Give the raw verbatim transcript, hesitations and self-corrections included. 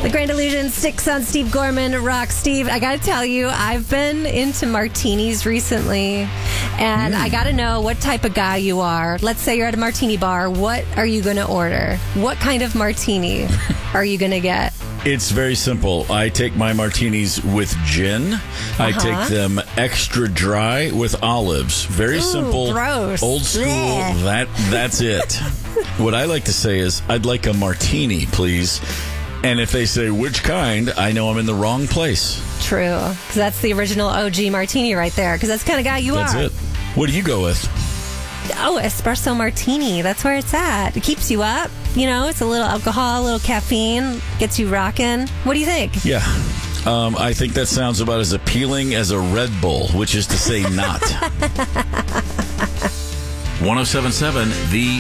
The Grand Illusion, Sticks on Steve Gorman, Rock Steve. I got to tell you, I've been into martinis recently, and mm. I got to know what type of guy you are. Let's say you're at a martini bar. What are you going to order? What kind of martini are you going to get? It's very simple. I take my martinis with gin. Uh-huh. I take them extra dry with olives. Very Ooh, simple. Gross. Old school. Blech. That That's it. What I like to say is, I'd like a martini, please. And if they say, which kind, I know I'm in the wrong place. True. Because that's the original O G martini right there. Because that's the kind of guy you that's are. That's it. What do you go with? Oh, espresso martini. That's where it's at. It keeps you up. You know, it's a little alcohol, a little caffeine, gets you rocking. What do you think? Yeah. Um, I think that sounds about as appealing as a Red Bull, which is to say not. one oh seven point seven The